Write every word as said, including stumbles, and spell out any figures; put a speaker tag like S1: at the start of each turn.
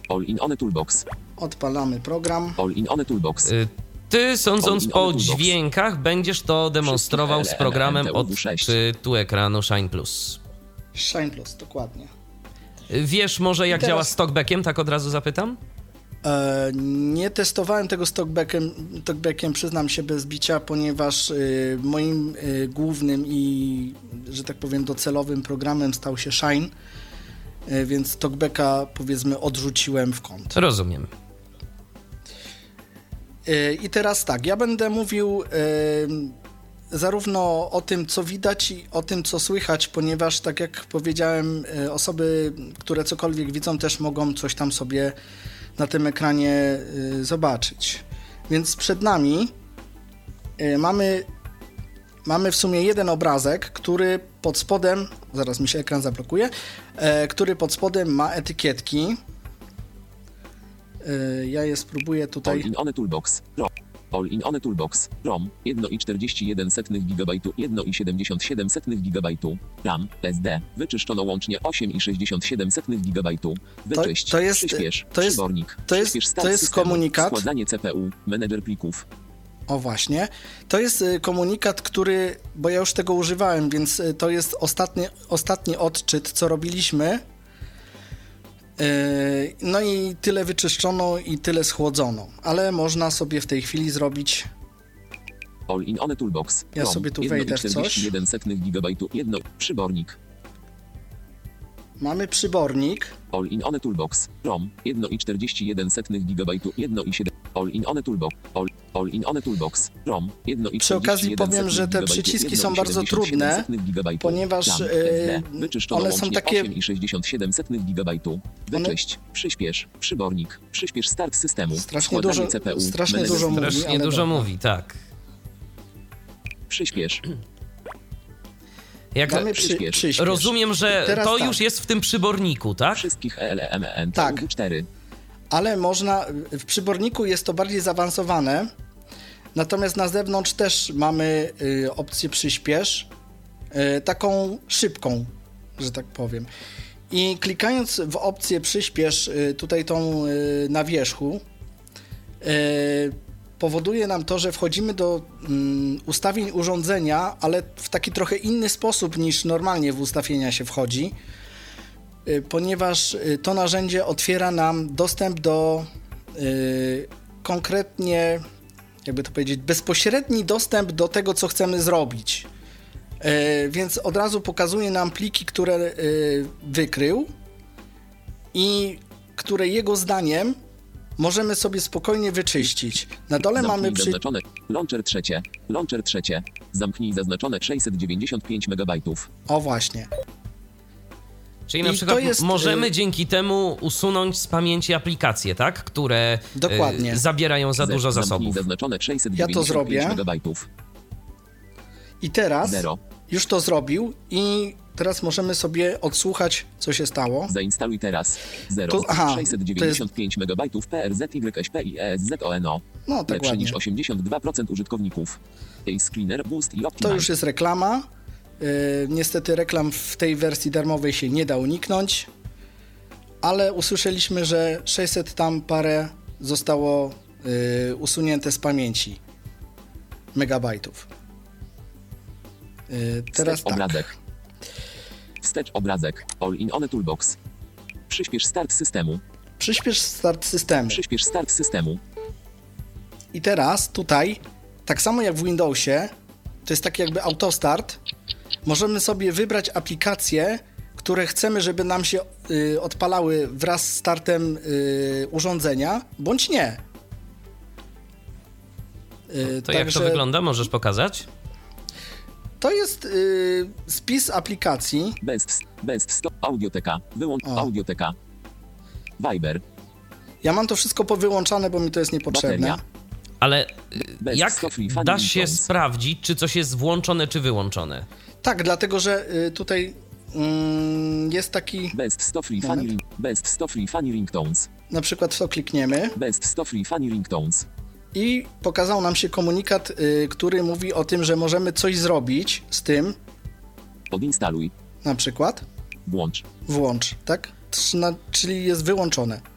S1: All in one toolbox.
S2: Odpalamy program.
S1: All in one toolbox.
S3: Y, Ty, sądząc
S1: All in
S3: po
S1: one toolbox.
S3: dźwiękach, będziesz to demonstrował z programem od
S1: sześć.
S3: szczytu ekranu Shine Plus.
S2: Shine Plus, dokładnie.
S3: Y, Wiesz może, jak
S2: teraz-
S3: działa z talkbackiem, tak od razu zapytam?
S2: E, nie testowałem tego z talkbackiem, talkbackiem, przyznam się bez bicia, ponieważ y, moim y, głównym i, że tak powiem, docelowym programem stał się Shine, y, więc talkbacka, powiedzmy, odrzuciłem w kąt.
S3: Rozumiem.
S2: Y, I teraz tak, ja będę mówił y, zarówno o tym, co widać, i o tym, co słychać, ponieważ, tak jak powiedziałem, y, osoby, które cokolwiek widzą, też mogą coś tam sobie na tym ekranie y, zobaczyć. Więc przed nami y, mamy, mamy w sumie jeden obrazek, który pod spodem, zaraz mi się ekran zablokuje, y, który pod spodem ma etykietki. Y, ja je spróbuję tutaj...
S1: All in one toolbox. ROM. All in one toolbox. ROM. jeden i czterdzieści jeden gigabajtu, jeden i siedemdziesiąt siedem gigabajtu. RAM. S D. Wyczyszczono łącznie osiem i sześćdziesiąt siedem gigabajtu. Wyczyść.
S2: to jest-
S1: Przyspiesz.
S2: to jest-
S1: Przybornik.
S2: to jest-
S1: Przyspiesz start
S2: to jest
S1: systemu.
S2: komunikat.
S1: Składanie C P U. Menedżer plików.
S2: O właśnie. To jest y, komunikat, który, bo ja już tego używałem, więc y, to jest ostatni, ostatni odczyt, co robiliśmy. Y, No i tyle wyczyszczono i tyle schłodzono, ale można sobie w tej chwili zrobić...
S1: All in one toolbox.
S2: Ja
S1: ROM.
S2: sobie tu
S1: jeden i
S2: wejdę w coś.
S1: czterdzieści jeden gigabajtu. jedno. Przybornik.
S2: Mamy przybornik.
S1: All in one toolbox. ROM. jeden i czterdzieści jeden gigabajtu. jeden i siedem. All in one toolbox. All, all in one toolbox. ROM. jeden i
S2: Przy okazji powiem, że te przyciski są bardzo trudne, ponieważ, yy, one są takie-
S1: osiem i sześćdziesiąt siedem gigabajtu. Wyczyść. Przyspiesz. Przybornik. Przyspiesz start systemu.
S2: Strasznie
S1: Składanie
S2: dużo-
S1: C P U.
S2: strasznie
S1: menedżer
S2: dużo
S1: plików.
S2: mówi,
S3: Strasznie
S2: ale
S3: dużo
S2: dobra.
S3: mówi, tak.
S1: Przyspiesz.
S3: Jak
S2: Mamy przy,
S1: przyspiesz.
S2: przyspiesz.
S3: rozumiem, że
S2: Teraz
S3: to
S2: tak.
S3: już jest w tym przyborniku, tak?
S1: Wszystkich E L M N.
S2: Tak.
S1: cztery.
S2: Ale można, w przyborniku jest to bardziej zaawansowane, natomiast na zewnątrz też mamy y, opcję przyspiesz, y, taką szybką, że tak powiem. I klikając w opcję przyspiesz, y, tutaj tą y, na wierzchu, y, powoduje nam to, że wchodzimy do mm, ustawień urządzenia, ale w taki trochę inny sposób niż normalnie w ustawienia się wchodzi, y, ponieważ y, to narzędzie otwiera nam dostęp do y, konkretnie, jakby to powiedzieć, bezpośredni dostęp do tego, co chcemy zrobić. Y, więc od razu pokazuje nam pliki, które y, wykrył i które jego zdaniem możemy sobie spokojnie wyczyścić. Na dole
S1: Zamknij
S2: mamy przy...
S1: zaznaczone. Launcher trzecie. Launcher trzecie. Zamknij zaznaczone sześćset dziewięćdziesiąt pięć megabajtów.
S2: O właśnie.
S3: Czyli na
S2: I
S3: przykład
S2: to jest,
S3: możemy
S2: y-
S3: dzięki temu usunąć z pamięci aplikacje, tak? Które y,
S2: Dokładnie.
S3: zabierają za
S1: Ze-
S3: dużo
S1: zamknij
S3: zasobów.
S1: zaznaczone sześćset
S2: Ja to
S1: dziewięćdziesiąt pięć
S2: zrobię.
S1: megabajtów.
S2: I teraz
S1: Zero.
S2: już to zrobił i teraz możemy sobie odsłuchać, co się stało.
S1: Zainstaluj teraz. zero.
S2: To- aha,
S1: sześćset dziewięćdziesiąt pięć megabajtów P R Z Y S P I E S Z O N O.
S2: No, tak
S1: Lepsze
S2: ładnie.
S1: niż osiemdziesiąt dwa procent użytkowników. Ace Cleaner, Boost i
S2: To
S1: Optimize.
S2: już jest reklama. Yy, niestety reklam w tej wersji darmowej się nie da uniknąć, ale usłyszeliśmy, że sześćset tam parę zostało yy, usunięte z pamięci megabajtów. Yy, teraz
S1: Wstecz
S2: tak.
S1: obrazek. Wstecz obrazek. All in one toolbox. Przyspiesz start systemu.
S2: Przyspiesz start systemu.
S1: Przyspiesz start systemu.
S2: I teraz tutaj, tak samo jak w Windowsie, to jest taki jakby autostart, możemy sobie wybrać aplikacje, które chcemy, żeby nam się y, odpalały wraz z startem y, urządzenia, bądź nie. Y,
S3: To jak to wygląda? Możesz pokazać?
S2: To jest y, spis aplikacji.
S1: Best, best stop, audioteka, wyłącz,
S2: O.
S1: audioteka. Viber,
S2: Ja mam to wszystko powyłączane, bo mi to jest niepotrzebne.
S1: bateria,
S3: Ale y,
S1: Best
S3: jak
S1: Softly Funny
S3: da się
S1: Ringtones.
S3: sprawdzić, czy coś jest włączone, czy wyłączone?
S2: Tak, dlatego, że y, tutaj mm, jest taki,
S1: best stop free funny
S2: Moment.
S1: ring, best stop free funny ringtones,
S2: na przykład w to klikniemy
S1: best stop free funny ringtones,
S2: i pokazał nam się komunikat, y, który mówi o tym, że możemy coś zrobić z tym,
S1: odinstaluj,
S2: na przykład
S1: włącz,
S2: włącz, tak? Trz- na- Czyli jest wyłączone.